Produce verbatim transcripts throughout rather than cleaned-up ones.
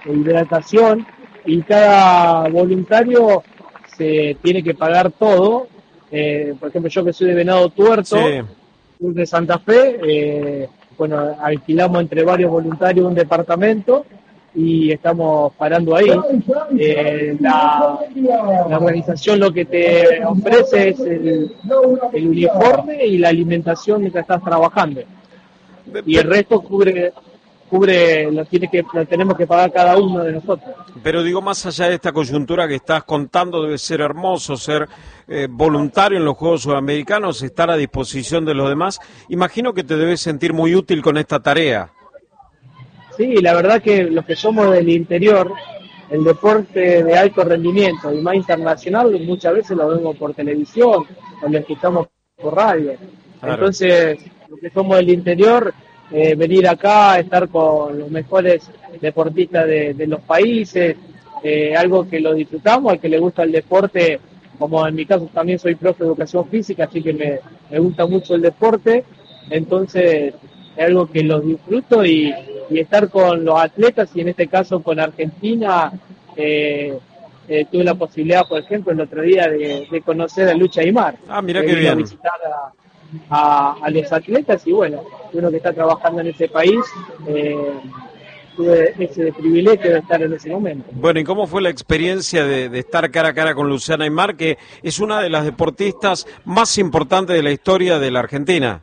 hidratación, y cada voluntario se tiene que pagar todo. Eh, por ejemplo, yo que soy de Venado Tuerto, Sí. de Santa Fe, eh, bueno, alquilamos entre varios voluntarios un departamento y estamos parando ahí. Eh, la, la organización lo que te ofrece es el, el uniforme y la alimentación mientras estás trabajando. Y el resto cubre, cubre lo, tiene que, lo tenemos que pagar cada uno de nosotros. Pero digo, más allá de esta coyuntura que estás contando, debe ser hermoso ser eh, voluntario en los Juegos Sudamericanos, estar a disposición de los demás. Imagino que te debes sentir muy útil con esta tarea. Sí, la verdad que los que somos del interior, el deporte de alto rendimiento y más internacional, muchas veces lo vemos por televisión o lo escuchamos por radio. Claro. Entonces, los que somos del interior, eh, venir acá, estar con los mejores deportistas de, de los países, eh, algo que lo disfrutamos, al que le gusta el deporte, como en mi caso también soy profe de educación física, así que me, me gusta mucho el deporte, entonces es algo que lo disfruto y, y estar con los atletas, y en este caso con Argentina, eh, eh, tuve la posibilidad, por ejemplo, el otro día de, de conocer a Lucha Aymar. Ah, mira que qué vino bien. a visitar a, a, a los atletas, y bueno, uno que está trabajando en ese país, eh, tuve ese privilegio de estar en ese momento. Bueno, ¿y cómo fue la experiencia de, de estar cara a cara con Luciana Aymar, que es una de las deportistas más importantes de la historia de la Argentina?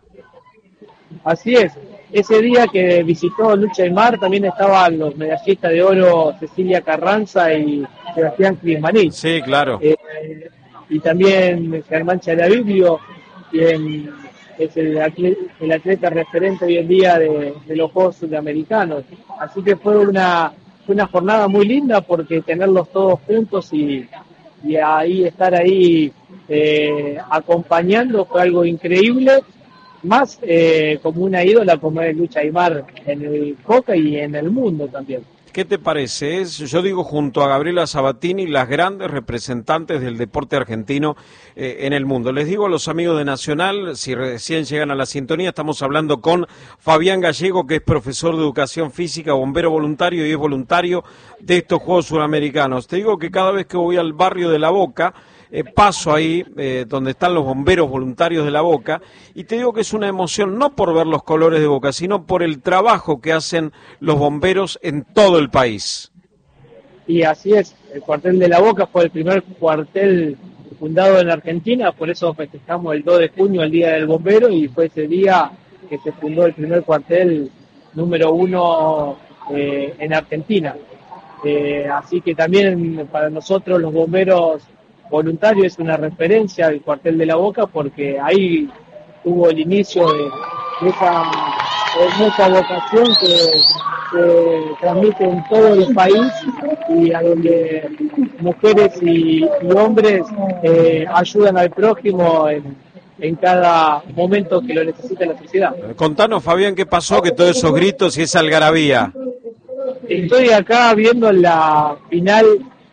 Así es. Ese día que visitó Lucha Aymar también estaban los medallistas de oro Cecilia Carranza y Sebastián Crismanich. Sí, claro. Eh, y también Germán Charaviglio, quien es el atleta, el atleta referente hoy en día de, de los Juegos Sudamericanos. Así que fue una, fue una jornada muy linda, porque tenerlos todos juntos y, y ahí estar ahí eh, acompañando fue algo increíble. Más eh, como una ídola como es Lucha Aymar en el hockey y en el mundo también. ¿Qué te parece? Es, yo digo, junto a Gabriela Sabatini, las grandes representantes del deporte argentino eh, en el mundo. Les digo a los amigos de Nacional, si recién llegan a la sintonía, estamos hablando con Fabián Gallego, que es profesor de educación física, bombero voluntario y es voluntario de estos Juegos Suramericanos. Te digo que cada vez que voy al barrio de La Boca, Eh, paso ahí eh, donde están los bomberos voluntarios de La Boca, y te digo que es una emoción no por ver los colores de Boca, sino por el trabajo que hacen los bomberos en todo el país. Y así es, el cuartel de La Boca fue el primer cuartel fundado en Argentina, por eso festejamos el dos de junio, el Día del Bombero, y fue ese día que se fundó el primer cuartel número uno eh, en Argentina. Eh, así que también para nosotros los bomberos voluntarios es una referencia del cuartel de La Boca, porque ahí tuvo el inicio de, de esa hermosa vocación que se transmite en todo el país, y a donde mujeres y, y hombres eh, ayudan al prójimo en, en cada momento que lo necesita la sociedad. Contanos, Fabián, ¿qué pasó? Que todos esos gritos y esa algarabía. Estoy acá viendo la final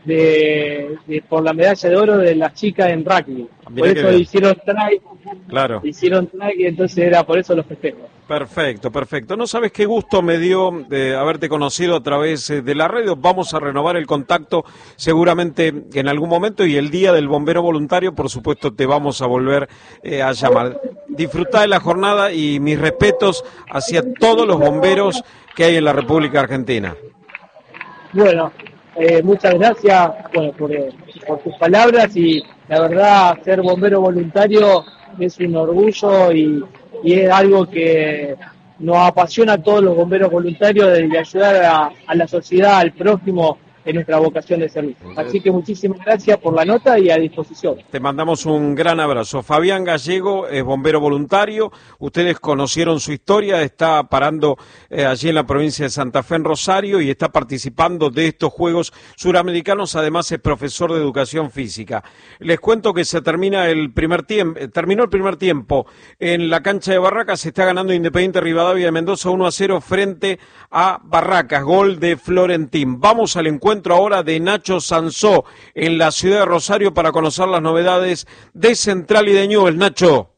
de, de por la medalla de oro de las chicas en rugby. Por eso hicieron try, claro. hicieron try, y entonces era por eso los festejos. Perfecto, perfecto. No sabes qué gusto me dio de haberte conocido a través de la radio. Vamos a renovar el contacto seguramente en algún momento, y el día del bombero voluntario, por supuesto, te vamos a volver eh, a llamar. Disfrutá de la jornada y mis respetos hacia todos los bomberos que hay en la República Argentina. Bueno, eh, muchas gracias bueno, por, eh, por tus palabras, y la verdad, ser bombero voluntario es un orgullo, y, y es algo que nos apasiona a todos los bomberos voluntarios, de, de ayudar a, a la sociedad, al prójimo, en nuestra vocación de servicio. Así que muchísimas gracias por la nota y a disposición. Te mandamos un gran abrazo. Fabián Gallego es bombero voluntario, ustedes conocieron su historia, está parando eh, allí en la provincia de Santa Fe, en Rosario, y está participando de estos Juegos Suramericanos, además es profesor de educación física. Les cuento que se termina el primer tiempo, terminó el primer tiempo en la cancha de Barracas, se está ganando Independiente Rivadavia de Mendoza uno a cero frente a Barracas, gol de Florentín. Vamos al encuentro ahora de Nacho Sansó en la ciudad de Rosario para conocer las novedades de Central y de Newell's. Nacho.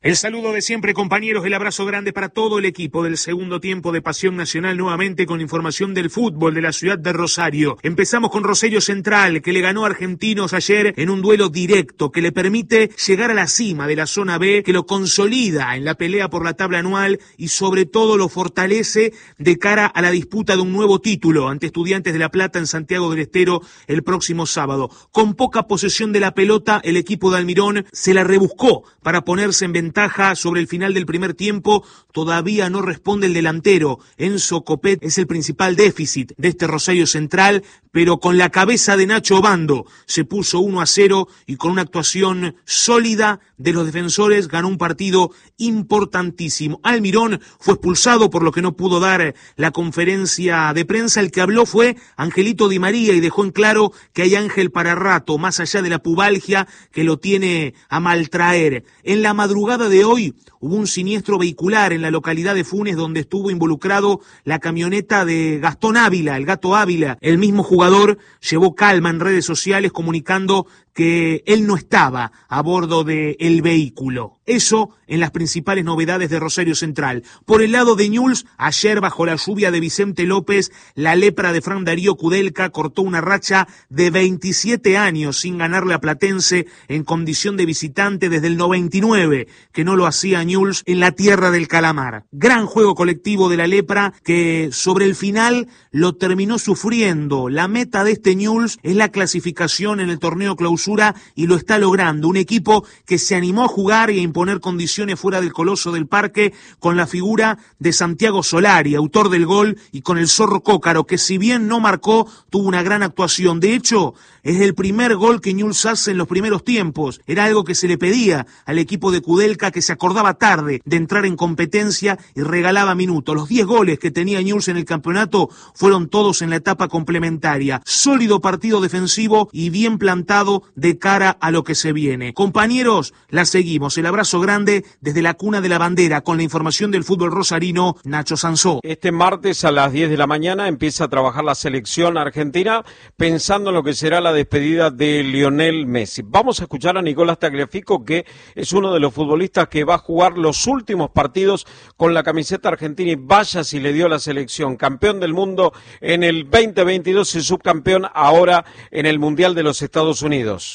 El saludo de siempre, compañeros, el abrazo grande para todo el equipo del segundo tiempo de Pasión Nacional, nuevamente con información del fútbol de la ciudad de Rosario. Empezamos con Rosario Central, que le ganó a Argentinos ayer en un duelo directo que le permite llegar a la cima de la zona B, que lo consolida en la pelea por la tabla anual y sobre todo lo fortalece de cara a la disputa de un nuevo título ante Estudiantes de La Plata en Santiago del Estero el próximo sábado. Con poca posesión de la pelota, el equipo de Almirón se la rebuscó para ponerse en ventaja sobre el final del primer tiempo. Todavía no responde el delantero. Enzo Copet es el principal déficit de este Rosario Central, pero con la cabeza de Nacho Bando se puso uno a cero y con una actuación sólida de los defensores ganó un partido importantísimo. Almirón fue expulsado, por lo que no pudo dar la conferencia de prensa. El que habló fue Angelito Di María y dejó en claro que hay ángel para rato, más allá de la pubalgia que lo tiene a maltraer. En la madrugada de hoy hubo un siniestro vehicular en la localidad de Funes, donde estuvo involucrado la camioneta de Gastón Ávila, el Gato Ávila. El mismo jugador llevó calma en redes sociales comunicando que él no estaba a bordo del vehículo. Eso en las principales novedades de Rosario Central. Por el lado de Newell's, ayer bajo la lluvia de Vicente López, la lepra de Fran Darío Kudelka cortó una racha de veintisiete años sin ganarle a Platense en condición de visitante desde el noventa y nueve, que no lo hacía Newell's en la tierra del calamar. Gran juego colectivo de la lepra que sobre el final lo terminó sufriendo. La meta de este Newell's es la clasificación en el torneo clausura y lo está logrando. Un equipo que se animó a jugar y a imponer condiciones fuera del Coloso del Parque con la figura de Santiago Solari, autor del gol, y con el Zorro Cócaro, que si bien no marcó, tuvo una gran actuación. De hecho, es el primer gol que Newell's hace en los primeros tiempos. Era algo que se le pedía al equipo de Kudelka, que se acordaba tarde de entrar en competencia y regalaba minutos. Los diez goles que tenía Newell's en el campeonato fueron todos en la etapa complementaria. Sólido partido defensivo y bien plantado de cara a lo que se viene. Compañeros, la seguimos. El abrazo grande desde la cuna de la bandera con la información del fútbol rosarino, Nacho Sansó. Este martes a las diez de la mañana empieza a trabajar la selección argentina pensando en lo que será la despedida de Lionel Messi. Vamos a escuchar a Nicolás Tagliafico, que es uno de los futbolistas que va a jugar los últimos partidos con la camiseta argentina, y vaya si le dio la selección. Campeón del mundo en el veinte veintidós y subcampeón ahora en el Mundial de los Estados Unidos.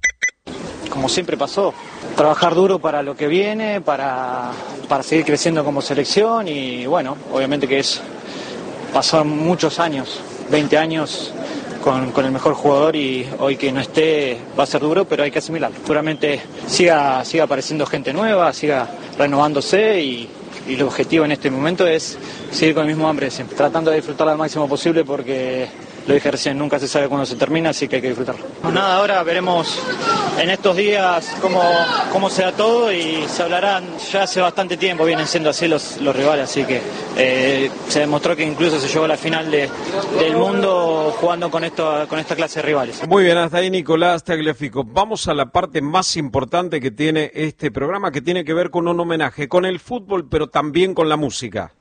Como siempre pasó, trabajar duro para lo que viene, para, para seguir creciendo como selección, y bueno, obviamente que es pasar muchos años, veinte años con, con el mejor jugador, y hoy que no esté va a ser duro, pero hay que asimilarlo. Seguramente siga, siga apareciendo gente nueva, siga renovándose, y, y el objetivo en este momento es seguir con el mismo hambre de siempre, tratando de disfrutarlo al máximo posible, porque lo dije recién, nunca se sabe cuándo se termina, así que hay que disfrutarlo. Nada, ahora veremos en estos días cómo, cómo se da todo, y se hablarán. Ya hace bastante tiempo vienen siendo así los, los rivales, así que eh, se demostró que incluso se llegó a la final de, del mundo jugando con, esto, con esta clase de rivales. Muy bien, hasta ahí Nicolás Tagliafico. Vamos a la parte más importante que tiene este programa, que tiene que ver con un homenaje, con el fútbol, pero también con la música.